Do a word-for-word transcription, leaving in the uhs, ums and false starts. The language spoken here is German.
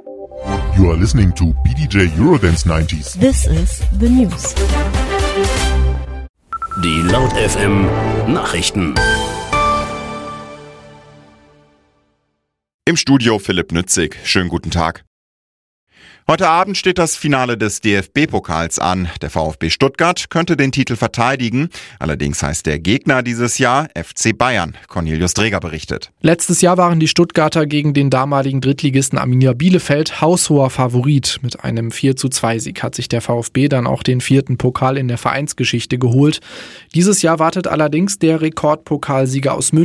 You are listening to B D J Eurodance nineties. This is the news. Die Laut F M Nachrichten. Im Studio Philipp Nützig. Schönen guten Tag. Heute Abend steht das Finale des D F B-Pokals an. Der VfB Stuttgart könnte den Titel verteidigen. Allerdings heißt der Gegner dieses Jahr F C Bayern. Cornelius Dreger berichtet. Letztes Jahr waren die Stuttgarter gegen den damaligen Drittligisten Arminia Bielefeld haushoher Favorit. Mit einem vier zu zwei Sieg hat sich der VfB dann auch den vierten Pokal in der Vereinsgeschichte geholt. Dieses Jahr wartet allerdings der Rekordpokalsieger aus München